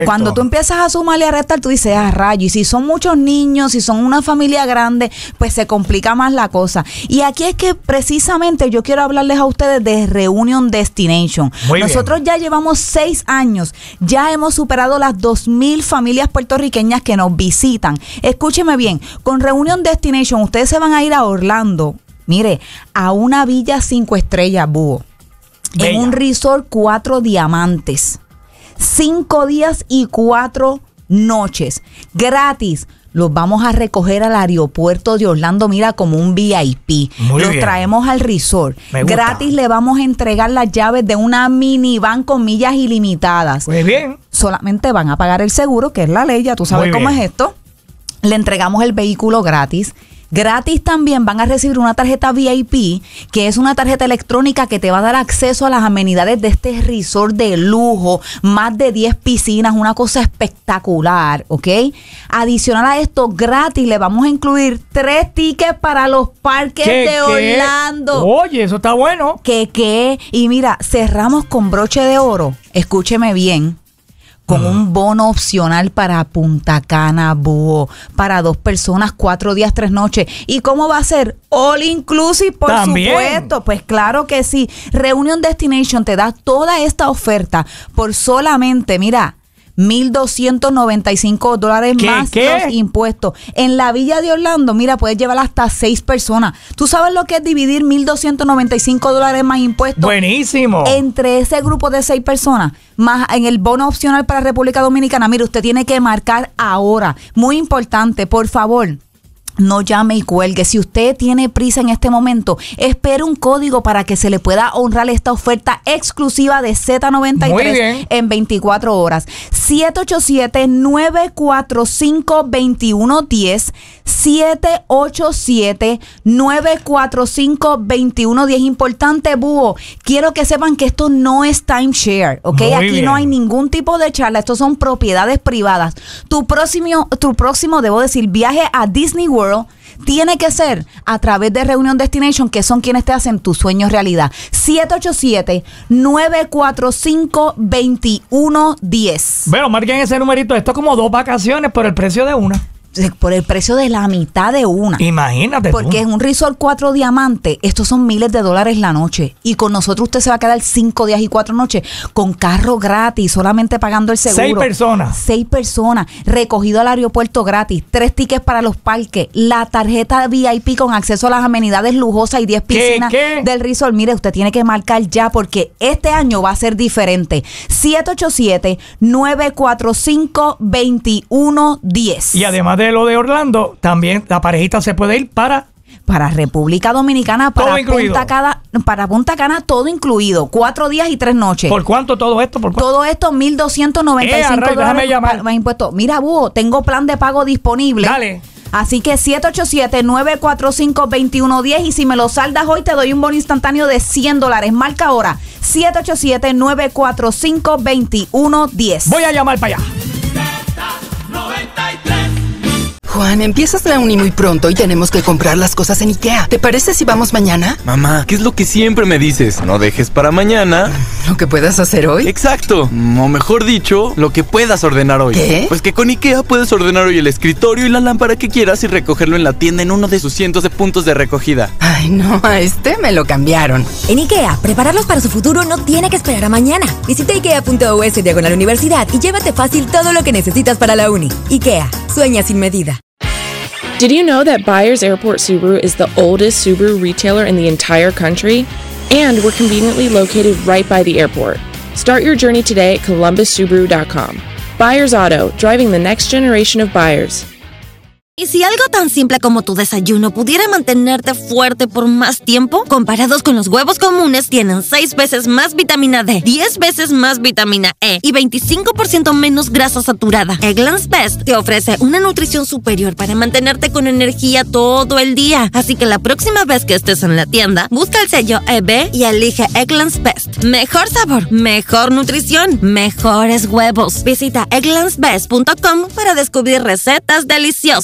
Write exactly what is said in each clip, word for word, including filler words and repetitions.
Cuando tú empiezas a sumar y a restar, tú dices, ah, rayo, y si son muchos niños, si son una familia grande, pues se complica más la cosa. Y aquí es que precisamente yo quiero hablarles a ustedes de Reunion Destination. Muy Nosotros bien. Ya llevamos seis años, ya hemos superado las dos mil familias puertorriqueñas que nos visitan. Escúcheme bien, con Reunion Destination ustedes se van a ir a Orlando, mire, a una villa cinco estrellas, búho, en un resort cuatro diamantes. Cinco días y cuatro noches. Gratis. Los vamos a recoger al aeropuerto de Orlando, mira, como un V I P. Muy Los bien. Traemos al resort. Gratis le vamos a entregar las llaves de una minivan con millas ilimitadas. Muy bien. Solamente van a pagar el seguro, que es la ley, ya tú sabes Muy cómo bien. Es esto. Le entregamos el vehículo gratis. Gratis también van a recibir una tarjeta V I P, que es una tarjeta electrónica que te va a dar acceso a las amenidades de este resort de lujo, más de diez piscinas, una cosa espectacular, ¿ok? Adicional a esto, gratis le vamos a incluir tres tickets para los parques ¿Qué, de Orlando. Qué? Oye, eso está bueno. ¿Qué, qué? Y mira, cerramos con broche de oro, escúcheme bien, con un bono opcional para Punta Cana, búho, para dos personas, cuatro días, tres noches. ¿Y cómo va a ser? All inclusive, por ¿También? Supuesto. Pues claro que sí. Reunion Destination te da toda esta oferta por solamente, mira, mil doscientos noventa y cinco dólares ¿Qué, más qué? Los impuestos. En la Villa de Orlando, mira, puedes llevar hasta seis personas. ¿Tú sabes lo que es dividir mil doscientos noventa y cinco dólares más impuestos? Buenísimo. Entre ese grupo de seis personas, más en el bono opcional para República Dominicana. Mire, usted tiene que marcar ahora. Muy importante, por favor. No llame y cuelgue. Si usted tiene prisa en este momento, espere un código para que se le pueda honrar esta oferta exclusiva de Z noventa y tres en veinticuatro horas. siete ocho siete, nueve cuatro cinco, dos uno uno cero. siete ocho siete, nueve cuatro cinco, dos uno uno cero. Importante, búho. Quiero que sepan que esto no es timeshare, ¿ok? Muy Aquí bien. No hay ningún tipo de charla. Estos son propiedades privadas. Tu próximo, tu próximo, debo decir, viaje a Disney World tiene que ser a través de Reunion Destination, que son quienes te hacen tus sueños realidad. siete ocho siete, nueve cuatro cinco, dos uno uno cero. Bueno, marquen ese numerito. Esto es como dos vacaciones por el precio de una. Por el precio de la mitad de una. Imagínate Porque tú. En un resort cuatro diamantes, estos son miles de dólares la noche. Y con nosotros usted se va a quedar cinco días y cuatro noches con carro gratis, solamente pagando el seguro. Seis personas. Seis personas. Recogido al aeropuerto gratis. Tres tickets para los parques. La tarjeta V I P con acceso a las amenidades lujosas y diez piscinas ¿Qué, qué? del resort. Mire, usted tiene que marcar ya porque este año va a ser diferente. siete ocho siete, nueve cuatro cinco, dos uno uno cero. Y además de lo de Orlando, también la parejita se puede ir para para República Dominicana, para Punta Cana, para Punta Cana, todo incluido, cuatro días y tres noches. ¿Por cuánto todo esto? ¿Por cuánto? Todo esto mil doscientos noventa y cinco eh, dólares más impuestos. Mira, búho, tengo plan de pago disponible. Dale. Así que siete ocho siete, nueve cuatro cinco, dos uno uno cero y si me lo saldas hoy te doy un bono instantáneo de cien dólares. Marca ahora siete ocho siete, nueve cuatro cinco, dos uno uno cero. Voy a llamar para allá. Juan, empiezas la uni muy pronto y tenemos que comprar las cosas en IKEA. ¿Te parece si vamos mañana? Mamá, ¿qué es lo que siempre me dices? No dejes para mañana ¿lo que puedas hacer hoy? Exacto, o mejor dicho, lo que puedas ordenar hoy. ¿Qué? Pues que con IKEA puedes ordenar hoy el escritorio y la lámpara que quieras y recogerlo en la tienda en uno de sus cientos de puntos de recogida. Ay, no, a este me lo cambiaron. En IKEA, prepararlos para su futuro no tiene que esperar a mañana. Visita ikea punto u s diagonal universidad y llévate fácil todo lo que necesitas para la uni. IKEA, sueña sin medida. Did you know that Byers Airport Subaru is the oldest Subaru retailer in the entire country? And we're conveniently located right by the airport. Start your journey today at columbus subaru dot com. Byers Auto, driving the next generation of buyers. ¿Y si algo tan simple como tu desayuno pudiera mantenerte fuerte por más tiempo? Comparados con los huevos comunes, tienen seis veces más vitamina D, diez veces más vitamina E y veinticinco por ciento menos grasa saturada. Eggland's Best te ofrece una nutrición superior para mantenerte con energía todo el día. Así que la próxima vez que estés en la tienda, busca el sello E B y elige Eggland's Best. Mejor sabor, mejor nutrición, mejores huevos. Visita egglands best punto com para descubrir recetas deliciosas.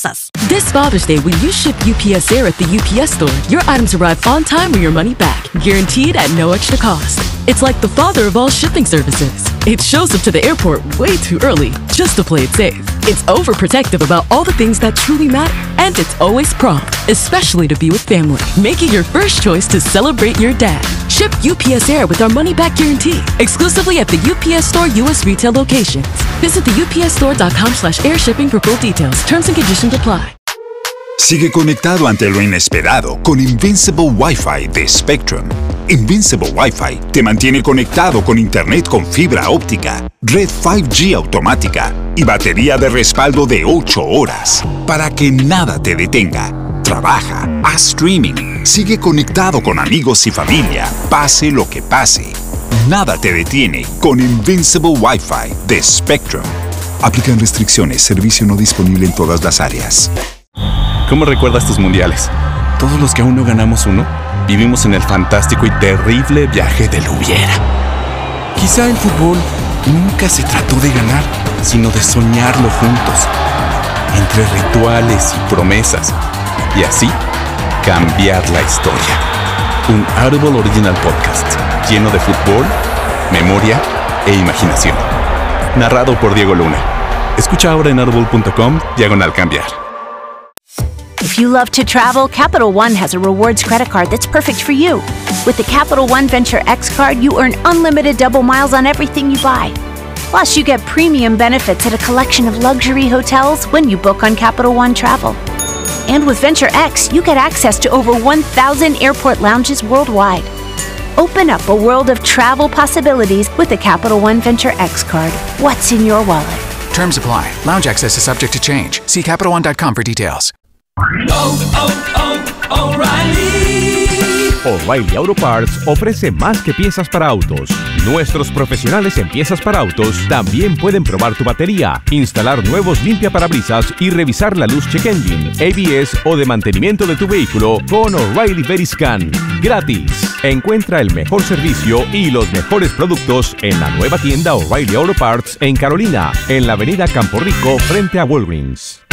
This Father's Day, when you ship U P S Air at the U P S store, your items arrive on time or your money back, guaranteed at no extra cost. It's like the father of all shipping services. It shows up to the airport way too early, just to play it safe. It's overprotective about all the things that truly matter, and it's always prompt, especially to be with family. Make it your first choice to celebrate your dad. Ship U P S Air with our money-back guarantee, exclusively at the U P S Store U S retail locations. Visit the U P S store dot com slash air shipping for full details. Terms and conditions apply. Sigue conectado ante lo inesperado con Invincible Wi-Fi de Spectrum. Invincible Wi-Fi te mantiene conectado con internet con fibra óptica, red cinco G automática y batería de respaldo de ocho horas para que nada te detenga. Trabaja, haz streaming, sigue conectado con amigos y familia, pase lo que pase. Nada te detiene con Invincible Wi-Fi de Spectrum. Aplican restricciones, servicio no disponible en todas las áreas. ¿Cómo recuerdas tus mundiales? Todos los que aún no ganamos uno, vivimos en el fantástico y terrible viaje del hubiera. Quizá el fútbol nunca se trató de ganar, sino de soñarlo juntos, entre rituales y promesas, y así cambiar la historia. Un Audible Original Podcast lleno de fútbol, memoria e imaginación. Narrado por Diego Luna. Escucha ahora en audible punto com diagonal cambiar. If you love to travel, Capital One has a rewards credit card that's perfect for you. With the Capital One Venture X card, you earn unlimited double miles on everything you buy. Plus, you get premium benefits at a collection of luxury hotels when you book on Capital One Travel. And with Venture X, you get access to over one thousand airport lounges worldwide. Open up a world of travel possibilities with the Capital One Venture X card. What's in your wallet? Terms apply. Lounge access is subject to change. See Capital One dot com for details. Oh, oh, oh, O'Reilly. O'Reilly Auto Parts ofrece más que piezas para autos. Nuestros profesionales en piezas para autos también pueden probar tu batería, instalar nuevos limpiaparabrisas y revisar la luz check engine, A B S o de mantenimiento de tu vehículo con O'Reilly Veriscan. Gratis. Encuentra el mejor servicio y los mejores productos en la nueva tienda O'Reilly Auto Parts en Carolina, en la avenida Campo Rico frente a Walgreens.